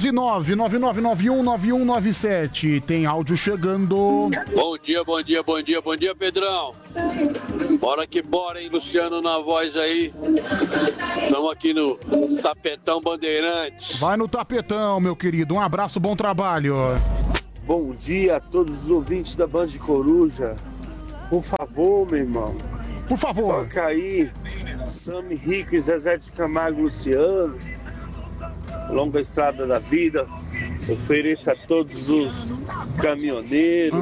11999919197. Tem áudio chegando. Bom dia, Pedrão. Bora que bora, hein, Luciano na voz aí. Estamos aqui no Tapetão Bandeirantes. Vai no tapetão, meu querido. Um abraço, bom trabalho. Bom dia a todos os ouvintes da Band Coruja. Por favor, meu irmão. Por favor. Toca aí Sami Rico e Zezé de Camargo Luciano. Longa Estrada da Vida. Ofereço a todos os caminhoneiros.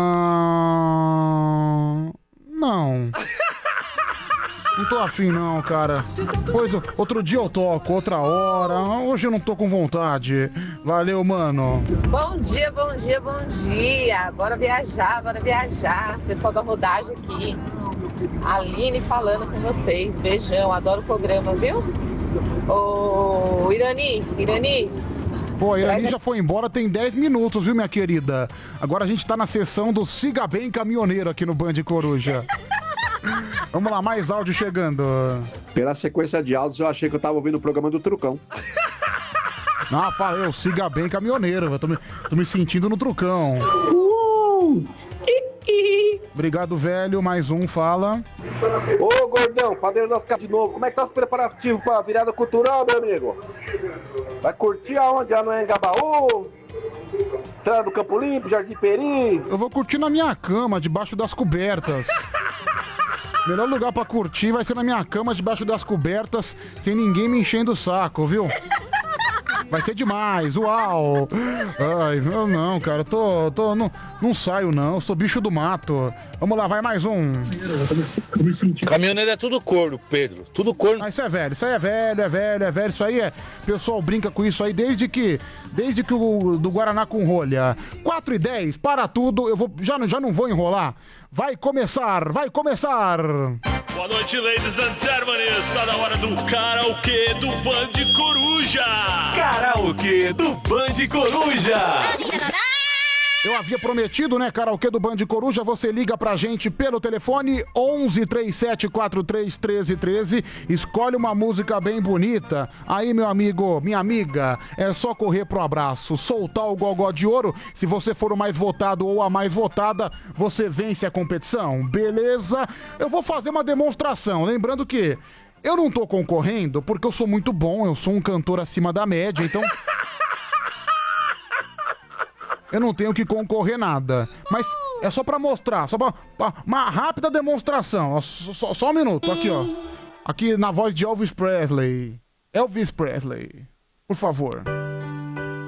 Não. Não tô afim não, cara. Pois outro dia eu toco, outra hora. Hoje eu não tô com vontade. Valeu, mano. Bom dia. Bora viajar. Pessoal da rodagem aqui. Aline falando com vocês. Beijão, adoro o programa, viu? Ô, Irani. Pô, a Irani já foi embora tem 10 minutos, viu, minha querida? Agora a gente tá na sessão do Siga Bem Caminhoneiro aqui no Band Coruja. Vamos lá, mais áudio chegando. Pela sequência de áudios, eu achei que eu tava ouvindo o programa do Trucão. Ah, falei, Siga Bem Caminhoneiro. Eu tô me sentindo no Trucão. Obrigado, velho. Mais um, fala. Ô, gordão, padeiro das casas de novo. Como é que tá os preparativos pra virada cultural, meu amigo? Vai curtir aonde? Já no Engabaú? Estrada do Campo Limpo, Jardim Peri? Eu vou curtir na minha cama, debaixo das cobertas. Melhor lugar pra curtir vai ser na minha cama, debaixo das cobertas, sem ninguém me enchendo o saco, viu? Vai ser demais, uau! Ai, eu não, cara, não saio não, eu sou bicho do mato. Vamos lá, vai mais um. Caminhoneiro é tudo corno, Pedro, tudo corno. Ah, isso é velho, isso aí é... O pessoal brinca com isso aí desde que o do Guaraná com rolha. 4:10, para tudo, eu vou, já não vou enrolar. Vai começar! Boa noite, ladies and gentlemen. Está na hora do karaokê do Band Coruja. Karaokê do Band Coruja. Eu havia prometido, né, karaokê do Band Coruja, você liga pra gente pelo telefone 11 37 43 13 13, escolhe uma música bem bonita, aí meu amigo, minha amiga, é só correr pro abraço, soltar o gogó de ouro, se você for o mais votado ou a mais votada, você vence a competição, beleza? Eu vou fazer uma demonstração, lembrando que eu não tô concorrendo porque eu sou muito bom, eu sou um cantor acima da média, então... Eu não tenho que concorrer nada. Mas é só pra mostrar, só pra uma rápida demonstração. Só um minuto, aqui, ó. Aqui na voz de Elvis Presley. Por favor.